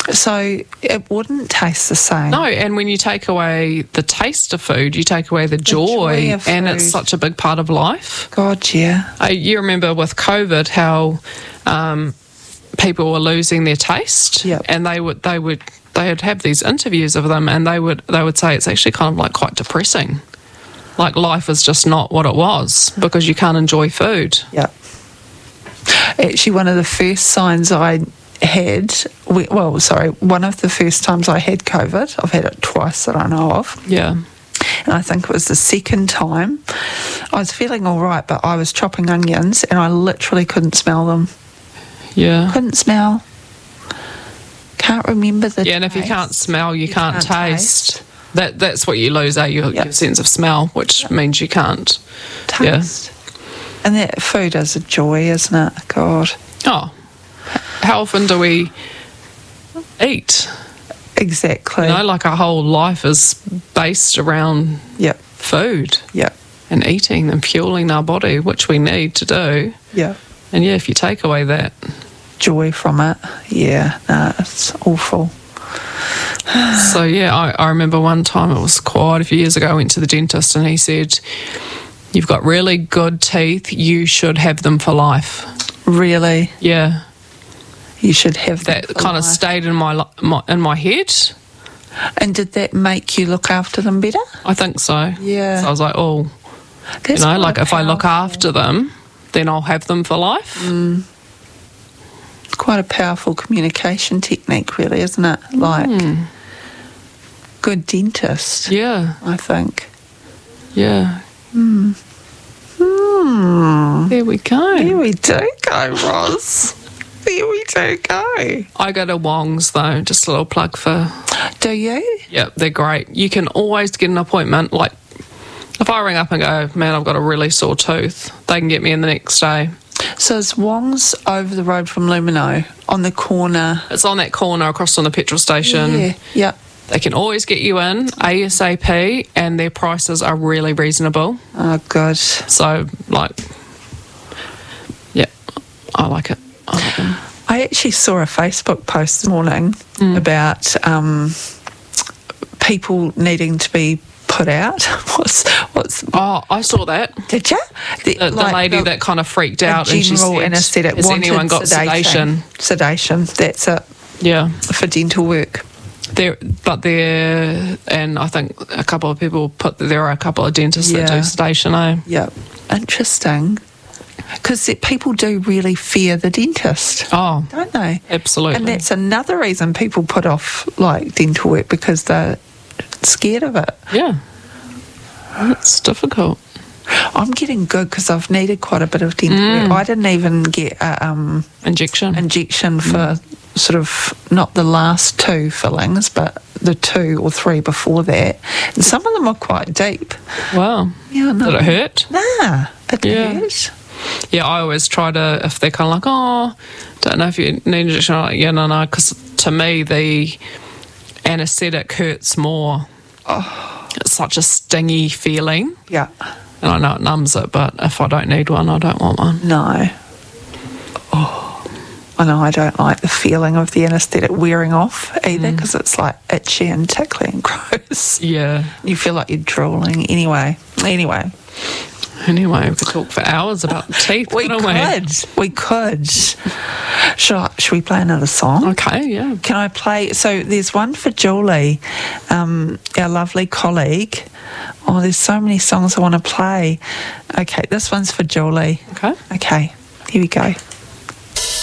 So it wouldn't taste the same. No, and when you take away the taste of food, you take away the joy of and food. it's such a big part of life. God, yeah. You remember with COVID how people were losing their taste, Yep. and they'd have these interviews of them, and they would say it's actually kind of like quite depressing. Like life is just not what it was because you can't enjoy food. Yeah. Actually, one of the first signs I had, one of the first times I had COVID, I've had it twice that I know of, Yeah. and I think it was the second time, I was feeling all right, but I was chopping onions and I literally couldn't smell them. Yeah. Couldn't smell. Can't remember the Yeah, and if you taste. can't smell, you can't taste. taste. That's what you lose, your sense of smell, which means you can't. Taste. And that food is a joy, isn't it? God. Oh, how often do we eat? Exactly. You know, like our whole life is based around Yep. food Yep. and eating and fueling our body, which we need to do. Yep. And yeah, if you take away that, Joy from it. Yeah. No, it's awful. so yeah, I remember one time, it was quite a few years ago, I went to the dentist and he said, "You've got really good teeth, you should have them for life." Really. Yeah, You should have that them for kind of life. stayed in my head. And did that make you look after them better? I think so. Yeah. So I was like, oh, That's you know, quite like if I look powerful. after them, then I'll have them for life. It's quite a powerful communication technique, really, isn't it? Like, good dentist, Yeah, I think. yeah. There we go. There we do go, Roz. There we do go. I go to Wong's though, just a little plug for. Do you? Yeah, they're great. You can always get an appointment. Like, if I ring up and go, man, I've got a really sore tooth, they can get me in the next day. So is Wong's over the road from Lumino on the corner? It's on that corner across from the petrol station. Yeah. Yep. They can always get you in ASAP, and their prices are really reasonable. Oh, good. So, like, yeah, I like it. I like them. I actually saw a Facebook post this morning about people needing to be put out. What's Oh, I saw that. did you? The lady that kind of freaked out and she general said, anaesthetic has wanted anyone got sedation? Sedation. That's it Yeah. for dental work. And I think a couple of people put that there are a couple of dentists that Yeah. do sedation, eh? Yep. Interesting. Because people do really fear the dentist, Oh, don't they? absolutely. And that's another reason people put off like dental work, because they're scared of it. yeah. It's difficult. I'm getting good because I've needed quite a bit of dental work. I didn't even get a Injection. injection for sort of not the last two fillings, but the 2 or 3 before that. And some of them are quite deep. Wow. Yeah, no. Did it hurt? Nah, it Yeah. hurt. Yeah, I always try to, if they're kind of like, oh, don't know if you need an injection, I'm like, yeah, no, because to me, the anaesthetic hurts more. Oh. It's such a stingy feeling. Yeah. And I know it numbs it, but if I don't need one, I don't want one. No. Oh, I know I don't like the feeling of the anaesthetic wearing off either, because it's like itchy and tickly and gross. Yeah. You feel like you're drooling. Anyway. Anyway, we could talk for hours about teeth. We couldn't could. We could. Should we play another song? Okay, yeah. Can I play? So there's one for Julie, our lovely colleague. Oh, there's so many songs I want to play. Okay, this one's for Julie. Okay. Okay, here we go.